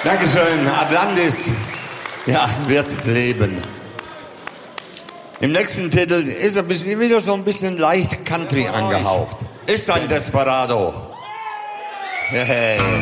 Dankeschön. Atlantis, ja, wird leben. Im nächsten Titel ist er wieder so ein bisschen leicht Country angehaucht. Ist ein Desperado. Hey.